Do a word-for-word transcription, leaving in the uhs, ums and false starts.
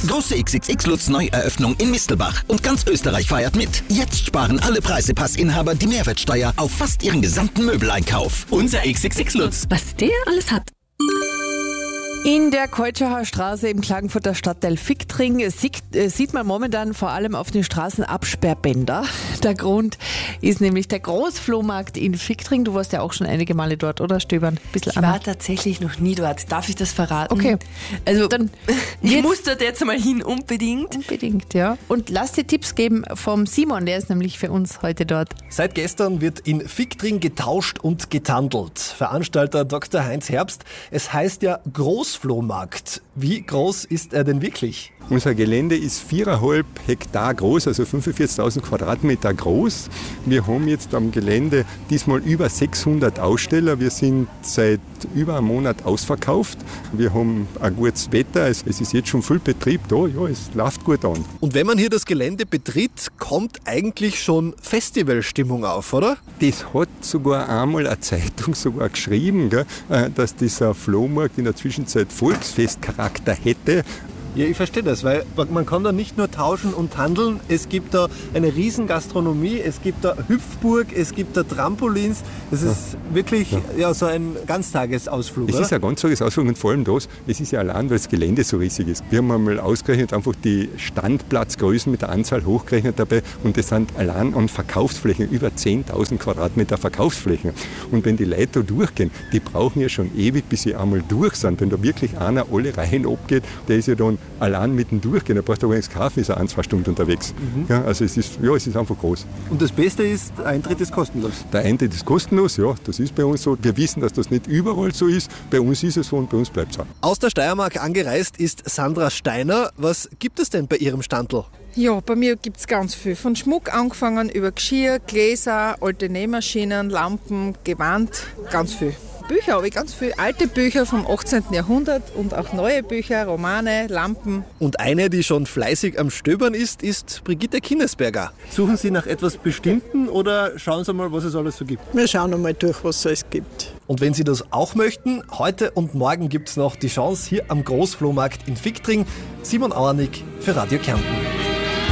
Große X X X Lutz Neueröffnung in Mistelbach und ganz Österreich feiert mit. Jetzt sparen alle Preisepassinhaber die Mehrwertsteuer auf fast ihren gesamten Möbeleinkauf. Unser X X X Lutz. Was der alles hat. In der Keutschauer Straße im Klagenfurter Stadtteil Viktring sieht, äh, sieht man momentan vor allem auf den Straßen Absperrbänder. Der Grund ist nämlich der Großflohmarkt in Viktring. Du warst ja auch schon einige Male dort, oder Stöbern? Ich war tatsächlich noch nie dort. Darf ich das verraten? Okay. Also Dann ich muss dort jetzt mal hin, unbedingt. Unbedingt, ja. Und lass dir Tipps geben vom Simon, der ist nämlich für uns heute dort. Seit gestern wird in Viktring getauscht und getandelt. Veranstalter Doktor Heinz Herbst. Es heißt ja Großflohmarkt. Wie groß ist er denn wirklich? Unser Gelände ist viereinhalb Hektar groß, also fünfundvierzigtausend Quadratmeter groß. Wir haben jetzt am Gelände diesmal über sechshundert Aussteller. Wir sind seit über einem Monat ausverkauft. Wir haben ein gutes Wetter. Es ist jetzt schon viel Betrieb da. Ja, es läuft gut an. Und wenn man hier das Gelände betritt, kommt eigentlich schon Festivalstimmung auf, oder? Das hat sogar einmal eine Zeitung sogar geschrieben, gell, dass dieser Flohmarkt in der Zwischenzeit Volksfestcharakter hätte. Ja, ich verstehe das, weil man kann da nicht nur tauschen und handeln. Es gibt da eine riesen Gastronomie, es gibt da Hüpfburg, es gibt da Trampolins. Das ist ja. wirklich ja. Ja, so ein Ganztagesausflug, Es oder? ist ein Ganztagesausflug und vor allem das, es ist ja allein, weil das Gelände so riesig ist. Wir haben einmal ausgerechnet, einfach die Standplatzgrößen mit der Anzahl hochgerechnet dabei und das sind allein an Verkaufsflächen, über zehntausend Quadratmeter Verkaufsflächen. Und wenn die Leute da durchgehen, die brauchen ja schon ewig, bis sie einmal durch sind. Wenn da wirklich einer alle Reihen abgeht, der ist ja dann allein mitten durchgehen, er braucht da gar nichts kaufen, ist er ein, zwei Stunden unterwegs. Mhm. Ja, also es ist, ja, es ist einfach groß. Und das Beste ist, der Eintritt ist kostenlos? Der Eintritt ist kostenlos, ja, das ist bei uns so. Wir wissen, dass das nicht überall so ist. Bei uns ist es so und bei uns bleibt es auch. Aus der Steiermark angereist ist Sandra Steiner. Was gibt es denn bei Ihrem Standl? Ja, bei mir gibt es ganz viel. Von Schmuck angefangen über Geschirr, Gläser, alte Nähmaschinen, Lampen, Gewand, ganz viel. Bücher habe ich ganz viel. Alte Bücher vom achtzehnten Jahrhundert und auch neue Bücher, Romane, Lampen. Und eine, die schon fleißig am Stöbern ist, ist Brigitte Kinnesberger. Suchen Sie nach etwas Bestimmten oder schauen Sie mal, was es alles so gibt? Wir schauen einmal durch, was es alles gibt. Und wenn Sie das auch möchten, heute und morgen gibt es noch die Chance hier am Großflohmarkt in Viktring. Simon Auernick für Radio Kärnten.